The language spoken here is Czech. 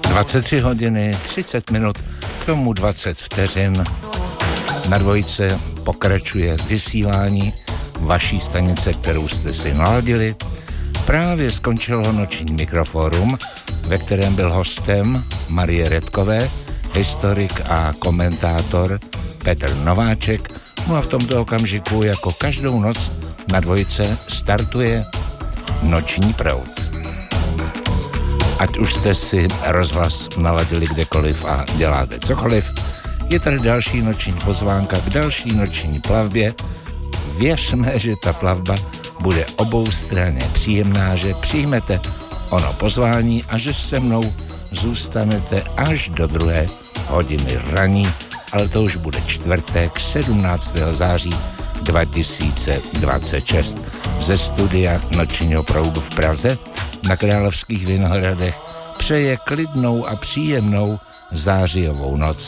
23 hodiny, 30 minut, k tomu 20 vteřin. Na Dvojce pokračuje vysílání vaší stanice, kterou jste si naladili. Právě skončilo noční mikrofórum, ve kterém byl hostem Marie Redkové, historik a komentátor Petr Nováček. No a v tomto okamžiku, jako každou noc na Dvojce, startuje Noční proud. Ať už jste si rozhlas naladili kdekoliv a děláte cokoliv, je tady další noční pozvánka k další noční plavbě. Věřme, že ta plavba bude oboustranně příjemná, že přijmete ono pozvání a že se mnou zůstanete až do 2 hodiny raní, ale to už bude čtvrtek 17. září 2026 ze studia Nočního proudu v Praze na Královských Vinohradech přeje klidnou a příjemnou zářijovou noc